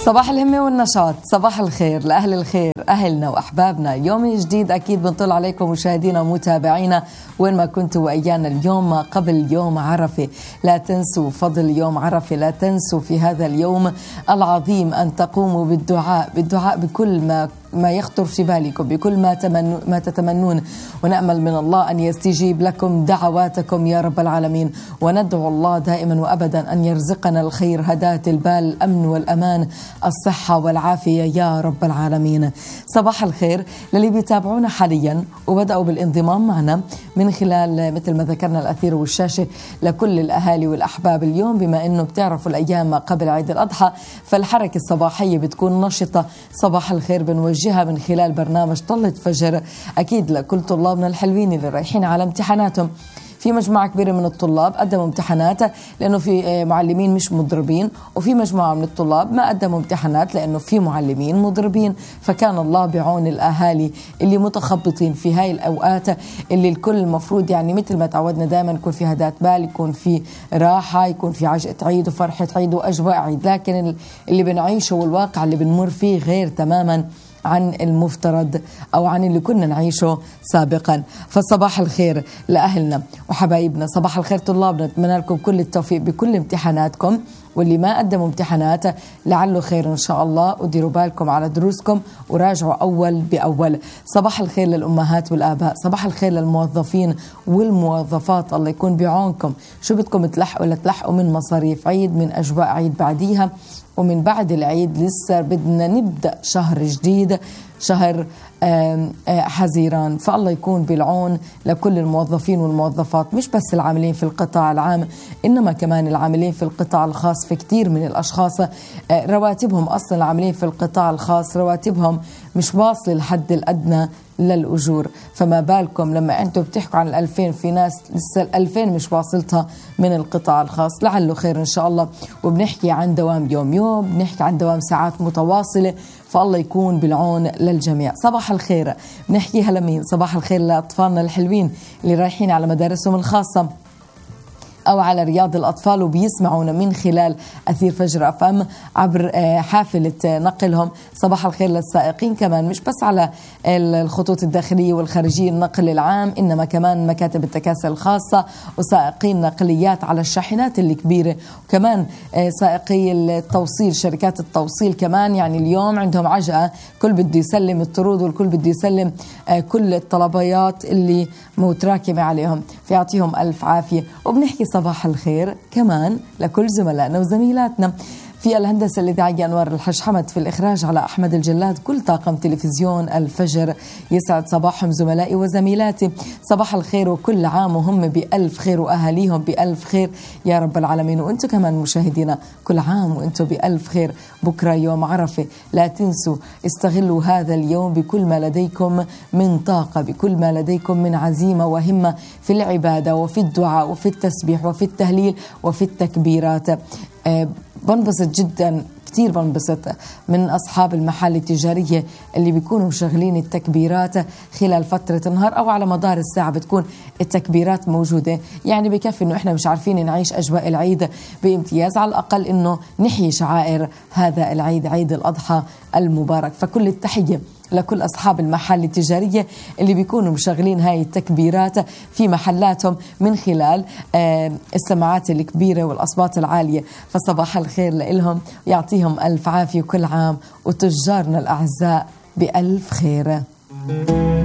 صباح الهمة والنشاط، صباح الخير لأهل الخير، أهلنا وأحبابنا. يوم جديد أكيد بنطل عليكم مشاهدينا ومتابعينا وين ما كنتوا وإيانا. اليوم قبل يوم عرفة، لا تنسوا فضل يوم عرفة، لا تنسوا في هذا اليوم العظيم أن تقوموا بالدعاء بكل ما يخطر في بالكم، بكل ما تتمنون، ونأمل من الله أن يستجيب لكم دعواتكم يا رب العالمين. وندعو الله دائما وأبدا أن يرزقنا الخير، هداة البال، الأمن والأمان، الصحة والعافية يا رب العالمين. صباح الخير للي بيتابعونا حاليا وبدأوا بالانضمام معنا من خلال مثل ما ذكرنا الأثير والشاشة. لكل الأهالي والأحباب اليوم بما أنه بتعرفوا الأيام قبل عيد الأضحى فالحركة الصباحية بتكون نشطة. صباح الخير بنوجهها من خلال برنامج طلة فجر أكيد لكل طلابنا الحلوين اللي رايحين على امتحاناتهم. في مجموعة كبيرة من الطلاب قدموا امتحانات لأنه في معلمين مش مضربين، وفي مجموعة من الطلاب ما قدموا امتحانات لأنه في معلمين مضربين. فكان الله بعون الأهالي اللي متخبطين في هاي الأوقات اللي الكل المفروض يعني مثل ما تعودنا دائما يكون في هداة بال، يكون في راحة، يكون في عجقة عيد وفرحة عيد وأجواء عيد. لكن اللي بنعيشه والواقع اللي بنمر فيه غير تماما عن المفترض أو عن اللي كنا نعيشه سابقا. فصباح الخير لأهلنا وحبايبنا، صباح الخير طلابنا، نتمنى لكم كل التوفيق بكل امتحاناتكم، واللي ما قدموا امتحانات لعله خير إن شاء الله. وديروا بالكم على دروسكم وراجعوا أول بأول. صباح الخير للأمهات والآباء، صباح الخير للموظفين والموظفات، الله يكون بعونكم. شو بدكم تلحقوا من مصاريف عيد، من أجواء عيد بعديها، ومن بعد العيد لسه بدنا نبدأ شهر جديد، شهر حزيران. فالله يكون بالعون لكل الموظفين والموظفات، مش بس العاملين في القطاع العام إنما كمان العاملين في القطاع الخاص. في كتير من الأشخاص رواتبهم أصلا العاملين في القطاع الخاص رواتبهم مش واصلة الحد الأدنى للأجور، فما بالكم لما أنتم بتحكوا عن 2000 في ناس لسه 2000 مش واصلتها من القطاع الخاص. لعله خير إن شاء الله. وبنحكي عن دوام يوم، بنحكي عن دوام ساعات متواصلة، فالله يكون بالعون للجميع. صباح الخير بنحكيها لمين؟ صباح الخير لأطفالنا الحلوين اللي رايحين على مدارسهم الخاصة أو على رياض الأطفال وبيسمعونا من خلال أثير فجر أفهم عبر حافلة نقلهم. صباح الخير للسائقين كمان، مش بس على الخطوط الداخلية والخارجية النقل العام إنما كمان مكاتب التكاسي الخاصة وسائقين نقليات على الشاحنات الكبيرة، وكمان سائقي التوصيل، شركات التوصيل كمان. يعني اليوم عندهم عجقة، كل بده يسلم الطرود والكل بده يسلم كل الطلبيات اللي متراكمة عليهم، فيعطيهم ألف عافية. وبنحكي صباح الخير كمان لكل زملائنا وزميلاتنا في الهندسة الإذاعية أنوار الحج حمد، في الإخراج على أحمد الجلاد، كل طاقم تلفزيون الفجر. يسعد صباحهم زملائي وزميلاتي، صباح الخير وكل عام وهم بألف خير وأهاليهم بألف خير يا رب العالمين. وأنتم كمان مشاهدينا كل عام وأنتم بألف خير. بكرة يوم عرفة، لا تنسوا استغلوا هذا اليوم بكل ما لديكم من طاقة، بكل ما لديكم من عزيمة وهمة في العبادة وفي الدعاء وفي التسبيح وفي التهليل وفي التكبيرات. بنبسط جدا، كتير بنبسط من أصحاب المحال التجارية اللي بيكونوا مشغلين التكبيرات خلال فترة النهار أو على مدار الساعة بتكون التكبيرات موجودة. يعني بكفي إنه إحنا مش عارفين نعيش أجواء العيد بامتياز، على الأقل إنه نحيي شعائر هذا العيد، عيد الأضحى المبارك. فكل التحية لكل أصحاب المحال التجارية اللي بيكونوا مشغلين هاي التكبيرات في محلاتهم من خلال السماعات الكبيرة والأصوات العالية. فصباح الخير لإلهم، يعطيهم ألف عافية كل عام وتجارنا الأعزاء بألف خير.